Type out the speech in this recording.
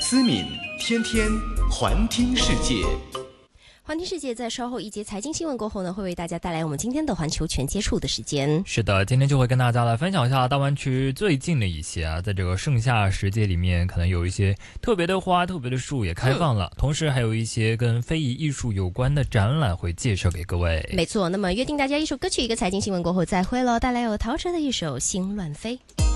思敏天天环听世界。 环听世界在稍后一节财经新闻过后呢，会为大家带来我们今天的环球全接触的时间。 是的，今天就会跟大家来分享一下大湾区最近的一些在这个盛夏时节里面，可能有一些特别的花、特别的树也开放了，同时还有一些跟非遗艺术有关的展览会介绍给各位。 没错，那么约定大家一首歌曲一个财经新闻过后再会咯，带来有陶喆的一首《心乱飞》。